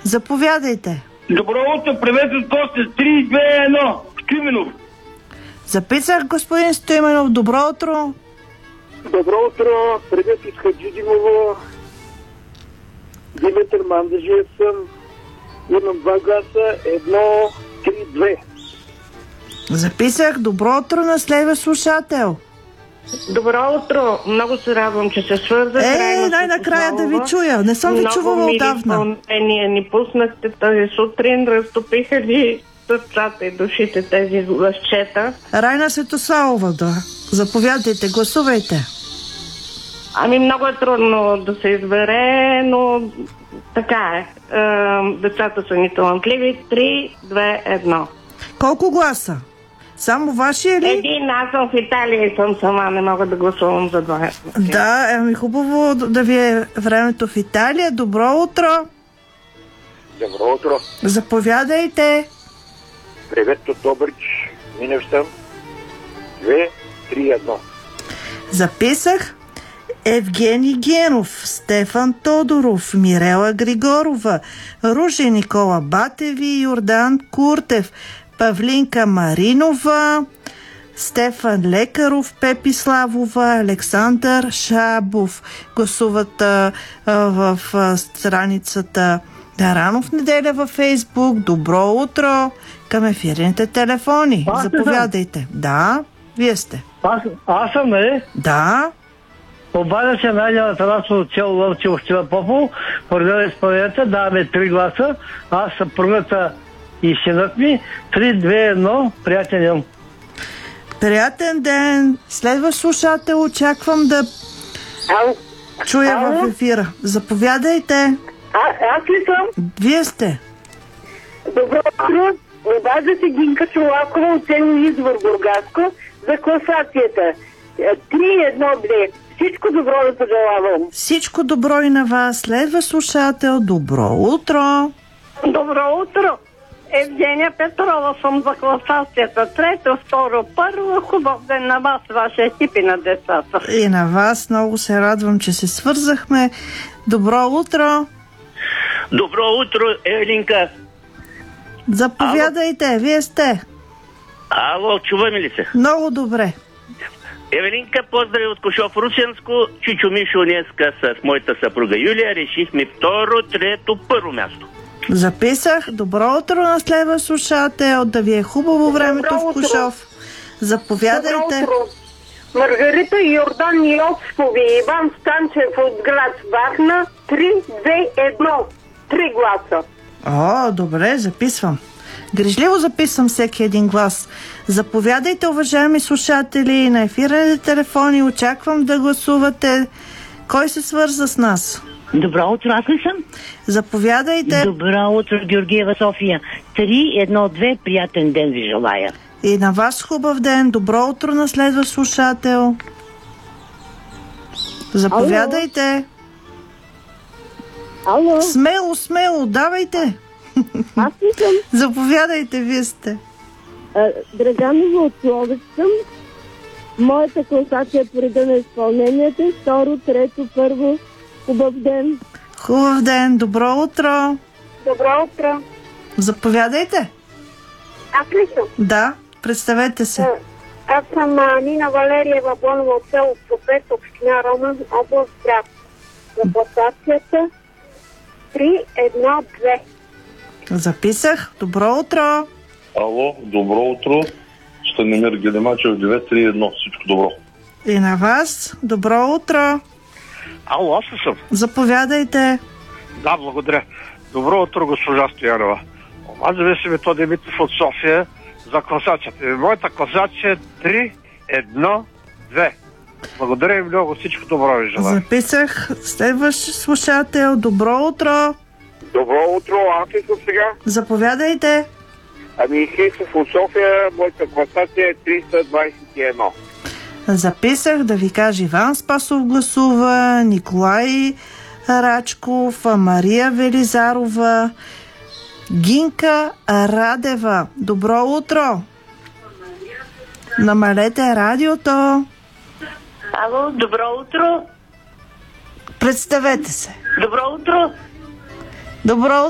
Заповядайте. Добро утро, привет от Костя, 3, 2, 1, Стоименов. Записах, господин Стоименов. Добро утро. Добро утро, привет от Хаджидимово. Димитър Мандажиев съм. Имам 2 гласа, 1, 3, 2. Записах. Добро утро на следващ слушател. Добро утро! Много се радвам, че се свързах. Най-накрая да ви чуя. Не съм ви чувала отдавна. Много мили ни пуснахте тази сутрин, разтопиха ни сърцата и душите тези лъщета. Райна Светославова, да. Заповядайте, гласувайте. Много е трудно да се избере, но така е. Децата са ни талантливи. 3, 2, 1. Колко гласа? Само вашия ли? Един, аз съм в Италия и съм сама, не мога да гласувам за 2. Да, хубаво да ви е времето в Италия. Добро утро. Добро утро. Заповядайте. Привет от Добрич. Минев съм. 2, 3, 1. Записах. Евгений Генов, Стефан Тодоров, Мирела Григорова, Ружи Никола Батеви, Йордан Куртев, Павлинка Маринова, Стефан Лекаров, Пепи Славова, Александър Шабов. Гласуват в страницата Таранов неделя във Фейсбук. Добро утро към ефирните телефони. Заповядайте. Да, вие сте. Аз съм, нали? Да. Обадя се Найден Атанасов от село Лъвче, община Попово. Поради изпълнението даваме 3 гласа. Аз съпругата и синът ми. 3, 2, 1. Приятен ден. Приятен ден. Следващ слушател очаквам да чуя в ефира. Заповядайте. Аз ли съм? Вие сте. Добро утро. Обажда се Гинка Чолакова от село Извор, Бургаско, за класацията. 3, 1, 2. Всичко добро да пожелавам. Всичко добро и на вас. Следва слушател. Добро утро. Добро утро. Евгения Петрова съм за класацията. 3, 2, 1. Хубав ден на вас, вашия екип и на децата. И на вас. Много се радвам, че се свързахме. Добро утро. Добро утро, Евелинка. Заповядайте. Вие сте. Ало, чуваме ли се? Много добре. Евелинка, поздрави от Кошов Русенско. Чичо Мишо днеска с моята съпруга Юлия решихме 2, 3, 1 място. Записах. Добро утро на следващ слушател. Да ви е хубаво времето в Кошов. Заповядайте. Добро утро. Маргарита Йордан Йоспови и Иван Станчев от град Варна. 3, 2, 1. 3 гласа. О, добре, записвам. Грижливо записвам всеки един глас. Заповядайте, уважаеми слушатели, на ефирните телефони. Очаквам да гласувате. Кой се свърза с нас? Добро утро, аз ли съм? Заповядайте. Добро утро, Георгиева София. 3, 1, 2, приятен ден ви желая. И на вас хубав ден. Добро утро на следващ слушател. Заповядайте. Ало. Смело, давайте. Аз ли съм? Заповядайте, вие сте. Драганова от Ловеч съм. Моята класация по реда на изпълнението е 2, 3, 1. Хубав ден. Хубав ден, добро утро. Добро утро. Заповядайте. Аз ли съм? Да, представете се. Аз съм Нина Валериева Бонова от село Пропет, община Роман, област Град. За класацията 3, 1, 2. Записах. Добро утро. Ало, добро утро. Станимир Гелемачев, 9, 3, 1. Всичко добро. И на вас. Добро утро. Ало, аз съм. Заповядайте. Да, благодаря. Добро утро, госпожа Стоянова. Аз зависи то Димитров от София за класацията. Моята класация е 3, 1, 2. Благодаря ви много. Всичко добро ви желая. Записах. Следващ слушател. Добро утро. Добро утро, аз ли съм сега? Заповядайте. Хейсов от София, моята класация е 321. Записах да ви кажа Иван Спасов гласува, Николай Рачков, Мария Велизарова, Гинка Радева. Добро утро. Намалете радиото. Ало, добро утро. Представете се. Добро утро. Добро